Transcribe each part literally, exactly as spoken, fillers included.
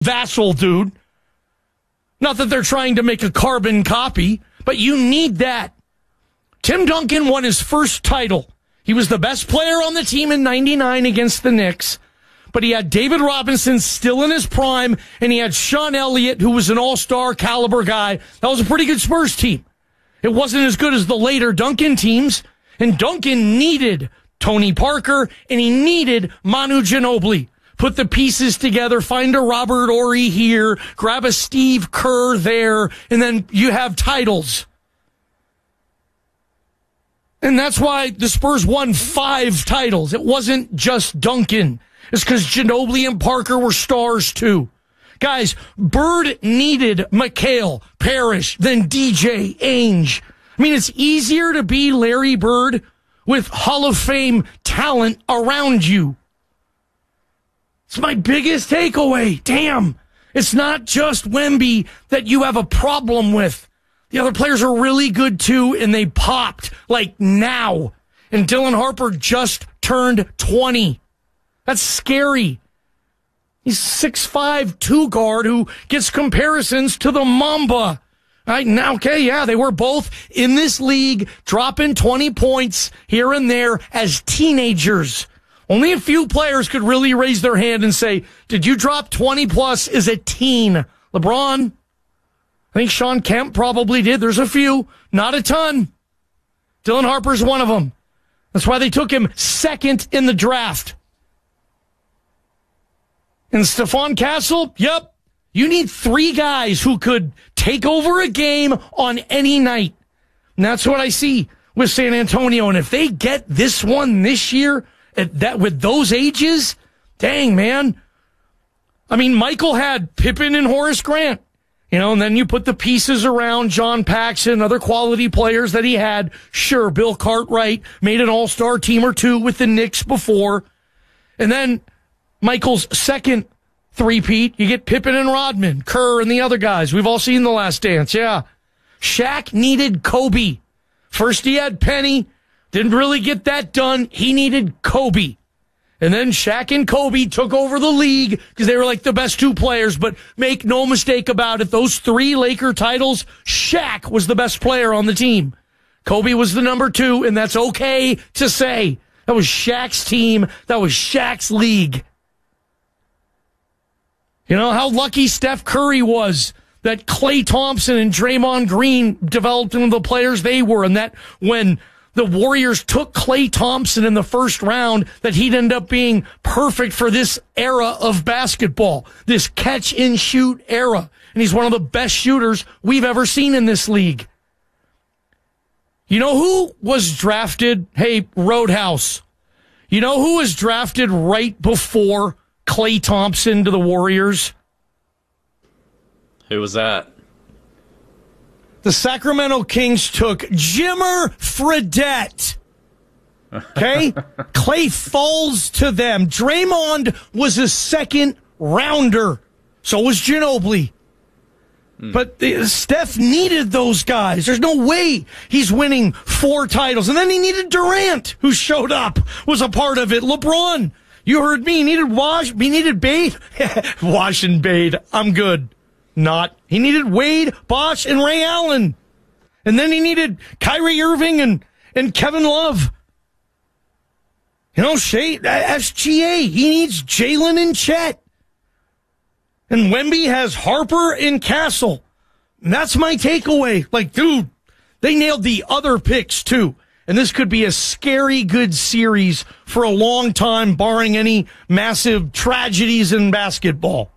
Vassal, dude. Not that they're trying to make a carbon copy, but you need that. Tim Duncan won his first title. He was the best player on the team in ninety-nine against the Knicks, but he had David Robinson still in his prime, and he had Sean Elliott, who was an all-star caliber guy. That was a pretty good Spurs team. It wasn't as good as the later Duncan teams, and Duncan needed Tony Parker, and he needed Manu Ginobili. Put the pieces together, find a Robert Horry here, grab a Steve Kerr there, and then you have titles. And that's why the Spurs won five titles. It wasn't just Duncan. It's because Ginobili and Parker were stars too. Guys, Bird needed McHale, Parrish, then D J, Ainge. I mean, it's easier to be Larry Bird with Hall of Fame talent around you. It's my biggest takeaway. Damn. It's not just Wemby that you have a problem with. The other players are really good too, and they popped like now. And Dylan Harper just turned twenty. That's scary. He's six five, two guard who gets comparisons to the Mamba. Right now, okay, yeah, they were both in this league dropping twenty points here and there as teenagers. Only a few players could really raise their hand and say, did you drop twenty plus as a teen? LeBron, I think Sean Kemp probably did. There's a few, not a ton. Dylan Harper's one of them. That's why they took him second in the draft. And Stephon Castle, yep, you need three guys who could take over a game on any night. And that's what I see with San Antonio. And if they get this one this year at that with those ages, dang, man. I mean, Michael had Pippen and Horace Grant. You know, and then you put the pieces around John Paxson, other quality players that he had. Sure, Bill Cartwright made an all-star team or two with the Knicks before. And then Michael's second three-peat, you get Pippen and Rodman, Kerr and the other guys. We've all seen The Last Dance, yeah. Shaq needed Kobe. First he had Penny, didn't really get that done. He needed Kobe. And then Shaq and Kobe took over the league because they were like the best two players. But make no mistake about it, those three Laker titles, Shaq was the best player on the team. Kobe was the number two, and that's okay to say. That was Shaq's team. That was Shaq's league. You know how lucky Steph Curry was that Klay Thompson and Draymond Green developed into the players they were, and that when the Warriors took Klay Thompson in the first round, that he'd end up being perfect for this era of basketball, this catch-and-shoot era. And he's one of the best shooters we've ever seen in this league. You know who was drafted? Hey, Roadhouse. You know who was drafted right before Klay Thompson to the Warriors? Who was that? The Sacramento Kings took Jimmer Fredette. Okay? Klay falls to them. Draymond was a second rounder. So was Ginobili. Mm. But uh, Steph needed those guys. There's no way he's winning four titles. And then he needed Durant, who showed up, was a part of it. LeBron, you heard me. He needed Wash. He needed Bade. Wash and Bade. I'm good. Not. He needed Wade, Bosh, and Ray Allen. And then he needed Kyrie Irving and, and Kevin Love. You know, Shea, S G A, he needs Jalen and Chet. And Wemby has Harper and Castle. And that's my takeaway. Like, dude, they nailed the other picks, too. And this could be a scary good series for a long time, barring any massive tragedies in basketball.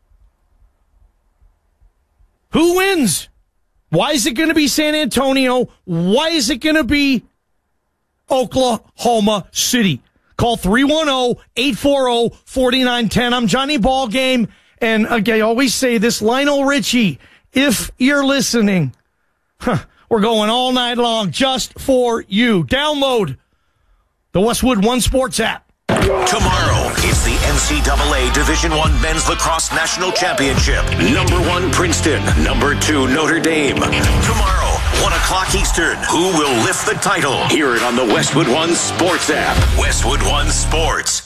Who wins? Why is it going to be San Antonio? Why is it going to be Oklahoma City? Call three one zero, eight four zero, four nine one zero. I'm Johnny Ballgame. And again, I always say this, Lionel Richie, if you're listening, huh, we're going all night long just for you. Download the Westwood One Sports app. Tomorrow, it's the N C double A Division One Men's Lacrosse National Championship. Number one, Princeton. Number two, Notre Dame. Tomorrow, one o'clock Eastern. Who will lift the title? Hear it on the Westwood One Sports app. Westwood One Sports.